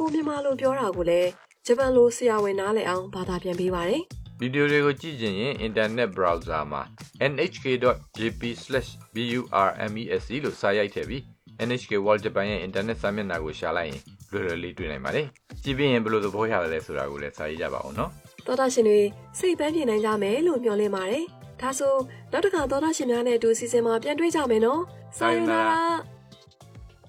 ကိုမြန်မာလိုပြောတာကိုလည်းဂျပန်လိုဆရာဝန်နားလည်အောင်ဘာသာပြန်ပေးပါတယ်ဗီဒီယိုတွေကိုကြည့်ချင်ရင် internet browser မှာ nhk.jp/burmese လို့စာရိုက်ထည့်ပြီး NHK World Japan ရဲ့ internet စာမျက်နှာကိုရှာလိုက်ရင်လွယ်လွယ်လေးတွေ့နိုင်ပါတယ်ကြည့်ပြီးရင်ဘယ်လိုသဘောရလဲဆိုတာကိုလည်းစာရေးကြပါအောင်နော်သောတာရှင်တွေစိတ်ပန်းပြေနိုင်ကြမယ်လို့မျှော်လင့်ပါတယ်ဒါဆိုနောက်တစ်ခါသောတာရှင်များနဲ့အတူစီစဉ်မှာပြန်တွေ့ကြမယ်နော်さよなら